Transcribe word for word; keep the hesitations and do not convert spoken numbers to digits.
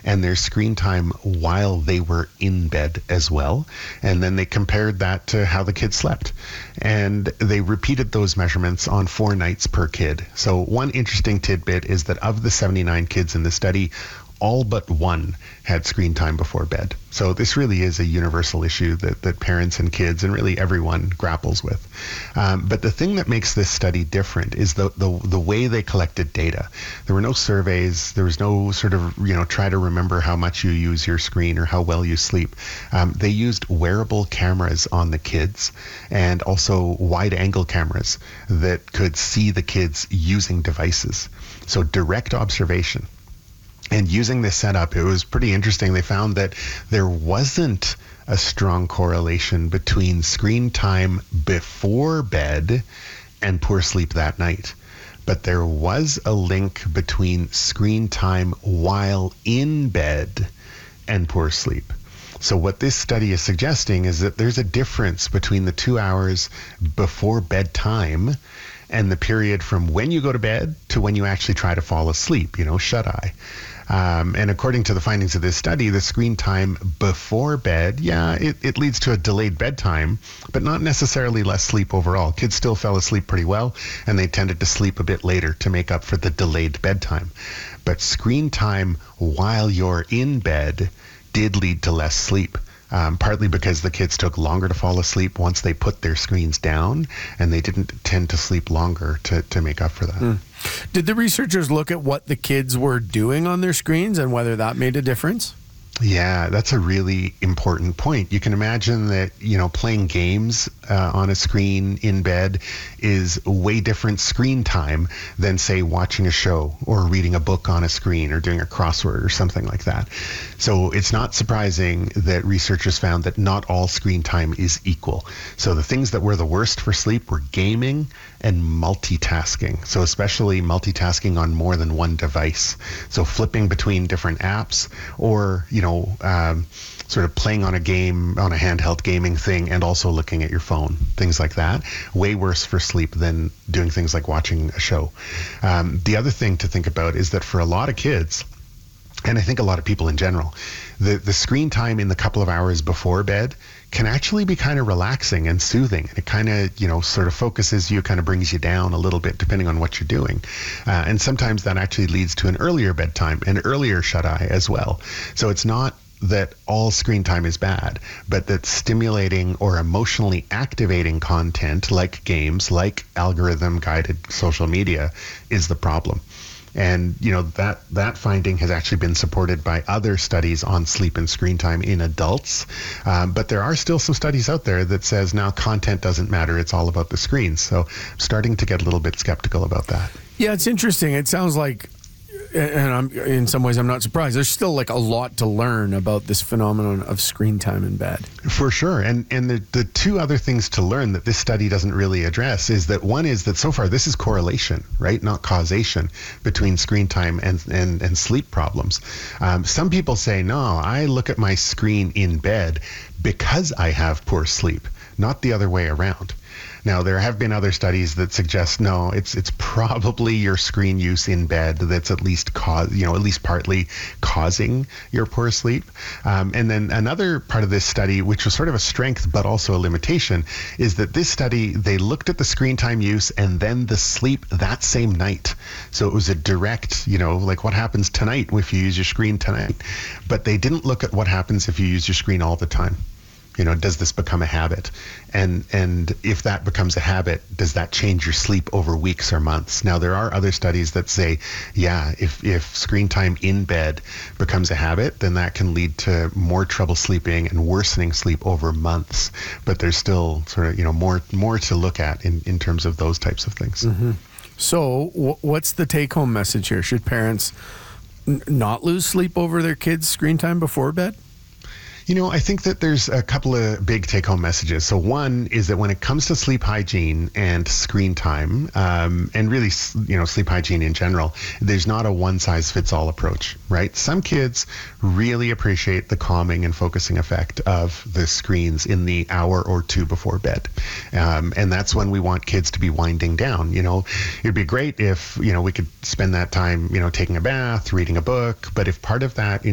and their screen time while they were in bed as well. And then they compared that to how the kids slept. And they repeated those measurements on four nights per kid. So one interesting tidbit is that of the seventy-nine kids in the study, all but one had screen time before bed. So this really is a universal issue that, that parents and kids and really everyone grapples with. Um, but the thing that makes this study different is the, the the way they collected data. There were no surveys. There was no sort of, you know, try to remember how much you use your screen or how well you sleep. Um, they used wearable cameras on the kids and also wide angle cameras that could see the kids using devices. So direct observation. And using this setup, it was pretty interesting. They found that there wasn't a strong correlation between screen time before bed and poor sleep that night. But there was a link between screen time while in bed and poor sleep. So what this study is suggesting is that there's a difference between the two hours before bedtime and the period from when you go to bed to when you actually try to fall asleep, you know, shut eye. Um, and according to the findings of this study, the screen time before bed, yeah, it, it leads to a delayed bedtime, but not necessarily less sleep overall. Kids still fell asleep pretty well, and they tended to sleep a bit later to make up for the delayed bedtime. But screen time while you're in bed did lead to less sleep. Um, partly because the kids took longer to fall asleep once they put their screens down, and they didn't tend to sleep longer to, to make up for that. Mm. Did the researchers look at what the kids were doing on their screens and whether that made a difference? Yeah, that's a really important point. You can imagine that, you know, playing games uh, on a screen in bed is way different screen time than, say, watching a show or reading a book on a screen or doing a crossword or something like that. So it's not surprising that researchers found that not all screen time is equal. So the things that were the worst for sleep were gaming and multitasking. So especially multitasking on more than one device. So flipping between different apps or, you know, know, um, sort of playing on a game, on a handheld gaming thing, and also looking at your phone, things like that. Way worse for sleep than doing things like watching a show. Um, the other thing to think about is that for a lot of kids, and I think a lot of people in general, the, the screen time in the couple of hours before bed can actually be kind of relaxing and soothing. It kind of, you know, sort of focuses you, kind of brings you down a little bit depending on what you're doing. Uh, and sometimes that actually leads to an earlier bedtime, an earlier shut-eye as well. So it's not that all screen time is bad, but that stimulating or emotionally activating content like games, like algorithm-guided social media is the problem. And, you know, that, that finding has actually been supported by other studies on sleep and screen time in adults. Um, but there are still some studies out there that says now content doesn't matter. It's all about the screens. So I'm starting to get a little bit skeptical about that. Yeah, it's interesting. It sounds like, and I'm, in some ways I'm not surprised, there's still like a lot to learn about this phenomenon of screen time in bed. For sure. And and the, the two other things to learn that this study doesn't really address is that one is that so far this is correlation, right? Not causation between screen time and, and, and sleep problems. Um, some people say, no, I look at my screen in bed because I have poor sleep, not the other way around. Now, there have been other studies that suggest, no, it's it's probably your screen use in bed that's at least cause, you know, at least partly causing your poor sleep. Um, and then another part of this study, which was sort of a strength but also a limitation, is that this study, they looked at the screen time use and then the sleep that same night. So it was a direct, you know, like what happens tonight if you use your screen tonight. But they didn't look at what happens if you use your screen all the time. You know, does this become a habit? And and if that becomes a habit, does that change your sleep over weeks or months? Now, there are other studies that say, yeah, if, if screen time in bed becomes a habit, then that can lead to more trouble sleeping and worsening sleep over months. But there's still sort of, you know, more more to look at in, in terms of those types of things. Mm-hmm. So w- what's the take-home message here? Should parents n- not lose sleep over their kids' screen time before bed? You know, I think that there's a couple of big take-home messages. So one is that when it comes to sleep hygiene and screen time, um, and really, you know, sleep hygiene in general, there's not a one-size-fits-all approach, right? Some kids really appreciate the calming and focusing effect of the screens in the hour or two before bed. Um, and that's when we want kids to be winding down. You know, it'd be great if, you know, we could spend that time, you know, taking a bath, reading a book. But if part of that